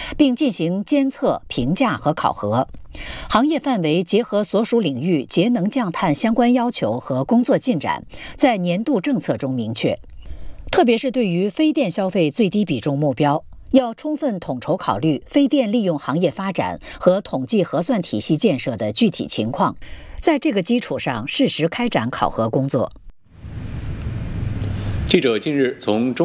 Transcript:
并进行监测、评价和考核。行业范围结合所属领域节能降碳相关要求和工作进展，在年度政策中明确。特别是对于非电消费最低比重目标，要充分统筹考虑非电利用行业发展和统计核算体系建设的具体情况，在这个基础上适时开展考核工作。 记者近日从中